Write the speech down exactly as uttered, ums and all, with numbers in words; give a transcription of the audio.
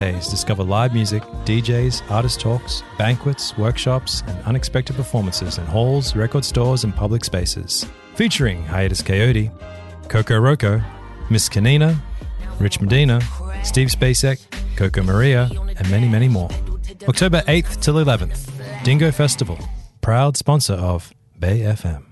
Days, discover live music, D Js, artist talks, banquets, workshops, and unexpected performances in halls, record stores, and public spaces. Featuring Hiatus Coyote, Coco Roco, Miss Kanina, Rich Medina, Steve Spacek, Coco Maria, and many, many more. October eighth till eleventh, Dingo Festival, proud sponsor of Bay F M.